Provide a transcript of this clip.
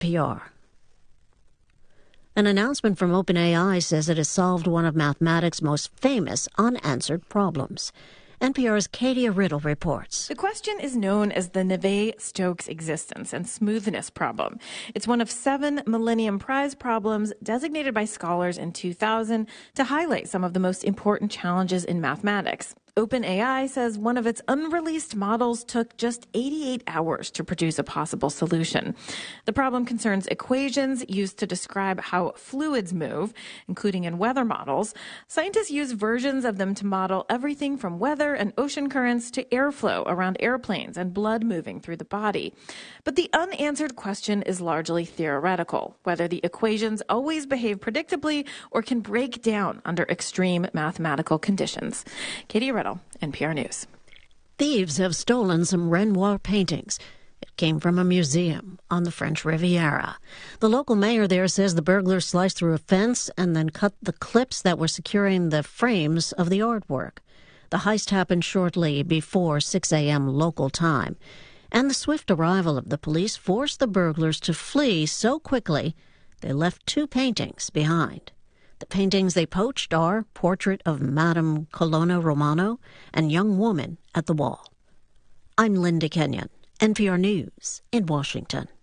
PR. An announcement from OpenAI says it has solved one of mathematics' most famous unanswered problems. NPR's Katie Riddle reports. The question is known as the Navier-Stokes existence and smoothness problem. It's one of 7 Millennium Prize problems designated by scholars in 2000 to highlight some of the most important challenges in mathematics. OpenAI says one of its unreleased models took just 88 hours to produce a possible solution. The problem concerns equations used to describe how fluids move, including in weather models. Scientists use versions of them to model everything from weather and ocean currents to airflow around airplanes and blood moving through the body. But the unanswered question is largely theoretical, whether the equations always behave predictably or can break down under extreme mathematical conditions. Katie Riddle, NPR News. Thieves have stolen some Renoir paintings. It came from a museum on the French Riviera. The local mayor there says the burglars sliced through a fence and then cut the clips that were securing the frames of the artwork. The heist happened shortly before 6 a.m. local time, and the swift arrival of the police forced the burglars to flee so quickly they left 2 paintings behind. The paintings they poached are Portrait of Madame Colonna Romano and Young Woman at the Wall. I'm Linda Kenyon, NPR News in Washington.